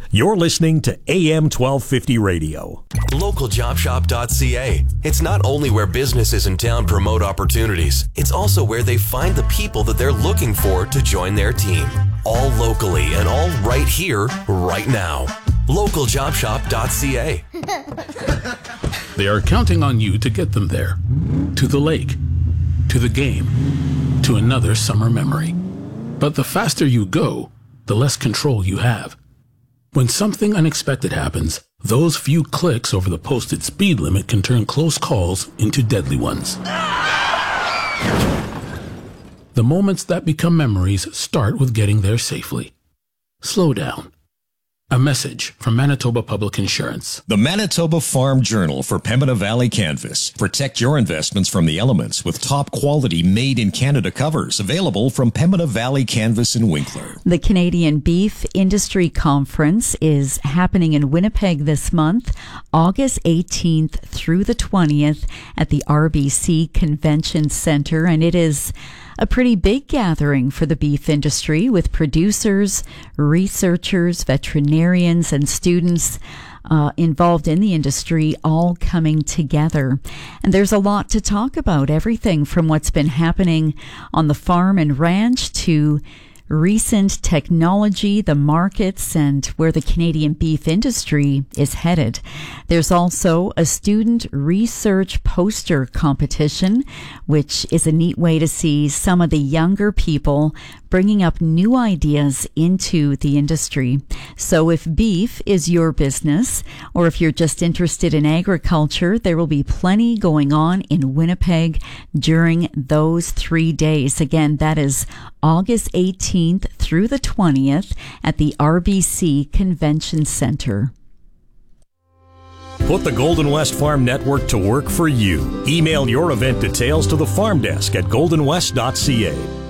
You're listening to AM 1250 Radio. LocalJobShop.ca. It's not only where businesses in town promote opportunities, it's also where they find the people that they're looking for to join their team. All locally and all right here, right now. LocalJobShop.ca. They are counting on you to get them there. To the lake, to the game, to another summer memory. But the faster you go, the less control you have. When something unexpected happens, those few clicks over the posted speed limit can turn close calls into deadly ones. The moments that become memories start with getting there safely. Slow down. A message from Manitoba Public Insurance. The Manitoba Farm Journal for Pembina Valley Canvas. Protect your investments from the elements with top quality made in Canada covers available from Pembina Valley Canvas in Winkler. The Canadian Beef Industry Conference is happening in Winnipeg this month, August 18th through the 20th at the RBC Convention Centre, and it is a pretty big gathering for the beef industry with producers, researchers, veterinarians, and students involved in the industry all coming together. And there's a lot to talk about, everything from what's been happening on the farm and ranch to recent technology, the markets, and where the Canadian beef industry is headed. There's also a student research poster competition, which is a neat way to see some of the younger people bringing up new ideas into the industry. So if beef is your business, or if you're just interested in agriculture, there will be plenty going on in Winnipeg during those 3 days. Again, that is August 18th through the 20th at the RBC Convention Centre. Put the Golden West Farm Network to work for you. Email your event details to the farm desk at goldenwest.ca.